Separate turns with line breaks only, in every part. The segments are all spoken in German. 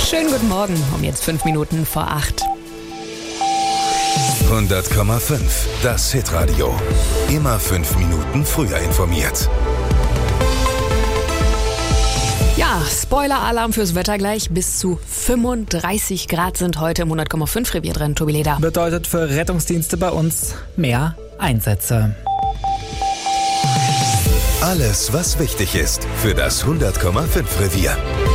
Schönen guten Morgen, um jetzt 5 Minuten vor 8.
100,5, das Hitradio. Immer 5 Minuten früher informiert.
Ja, Spoiler-Alarm fürs Wetter gleich. Bis zu 35 Grad sind heute im 100,5 Revier drin. Tobi Leder.
Bedeutet für Rettungsdienste bei uns mehr Einsätze.
Alles, was wichtig ist für das 100,5 Revier.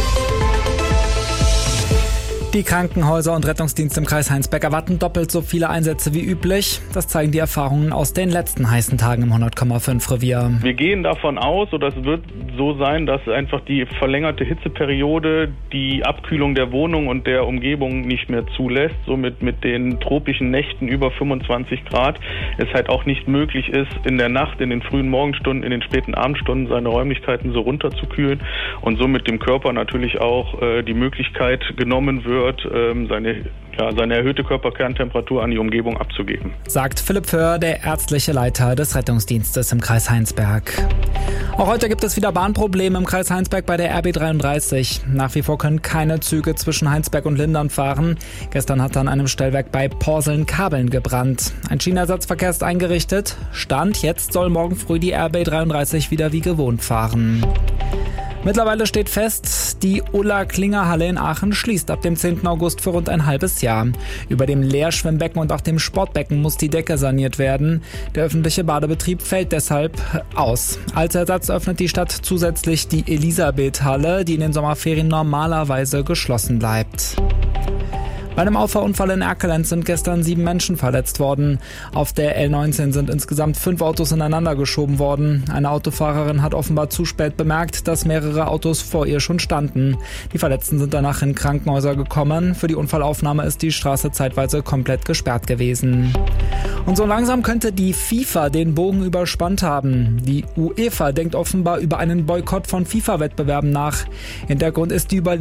Die Krankenhäuser und Rettungsdienste im Kreis Heinsberg erwarten doppelt so viele Einsätze wie üblich. Das zeigen die Erfahrungen aus den letzten heißen Tagen im 100,5 Revier.
Wir gehen davon aus, oder es wird so sein, dass einfach die verlängerte Hitzeperiode die Abkühlung der Wohnung und der Umgebung nicht mehr zulässt. Somit mit den tropischen Nächten über 25 Grad es halt auch nicht möglich ist, in der Nacht, in den frühen Morgenstunden, in den späten Abendstunden seine Räumlichkeiten so runterzukühlen und somit dem Körper natürlich auch die Möglichkeit genommen wird, seine erhöhte Körperkerntemperatur an die Umgebung abzugeben.
Sagt Philipp Föhr, der ärztliche Leiter des Rettungsdienstes im Kreis Heinsberg. Auch heute gibt es wieder Bahnprobleme im Kreis Heinsberg bei der RB 33. Nach wie vor können keine Züge zwischen Heinsberg und Lindern fahren. Gestern hat an einem Stellwerk bei Porseln Kabeln gebrannt. Ein Schienenersatzverkehr ist eingerichtet. Stand jetzt soll morgen früh die RB 33 wieder wie gewohnt fahren. Mittlerweile steht fest, die Ulla-Klinger-Halle in Aachen schließt ab dem 10. August für rund ein halbes Jahr. Über dem Leerschwimmbecken und auch dem Sportbecken muss die Decke saniert werden. Der öffentliche Badebetrieb fällt deshalb aus. Als Ersatz öffnet die Stadt zusätzlich die Elisabeth-Halle, die in den Sommerferien normalerweise geschlossen bleibt. Bei einem Auffahrunfall in Erkelenz sind gestern 7 Menschen verletzt worden. Auf der L19 sind insgesamt 5 Autos ineinander geschoben worden. Eine Autofahrerin hat offenbar zu spät bemerkt, dass mehrere Autos vor ihr schon standen. Die Verletzten sind danach in Krankenhäuser gekommen. Für die Unfallaufnahme ist die Straße zeitweise komplett gesperrt gewesen. Und so langsam könnte die FIFA den Bogen überspannt haben. Die UEFA denkt offenbar über einen Boykott von FIFA-Wettbewerben nach. Hintergrund ist die